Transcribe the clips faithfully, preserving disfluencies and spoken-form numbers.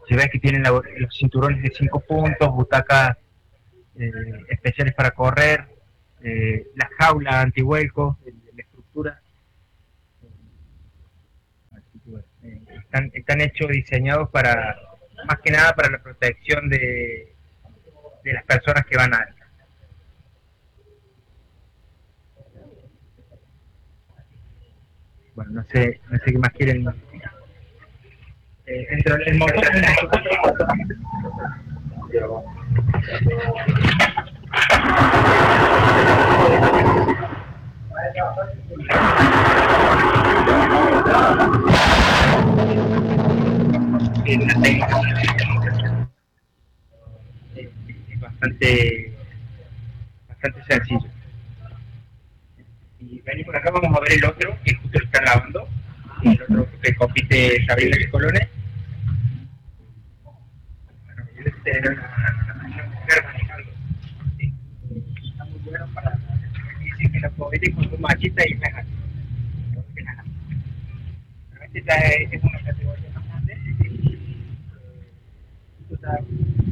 Se ve que tienen la, los cinturones de cinco puntos, butacas eh, especiales para correr, eh, las jaulas antihuelcos, la estructura. Así que, bueno, eh, están, están hechos, diseñados para, más que nada para la protección de, de las personas que van adentro. Bueno, no sé, no sé qué más quieren. Eh, dentro del motor. Es bastante, bastante sencillo. Y vení por acá, vamos a ver el otro, que justo lo están lavando. El otro que compite Sabrina de Colones. Bueno, yo les tener una, una mujer manejando. Sí. Está muy bueno para decir que la pobreza con un machista y me esta es, es una categoría más grande. Eh,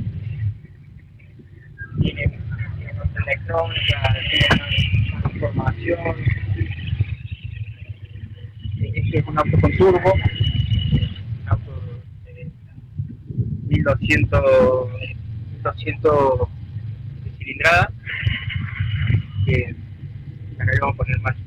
tiene, tiene más electrónica, tiene más, más información. Este es un auto con turbo, un auto de mil doscientos de cilindrada, que acá le vamos a poner más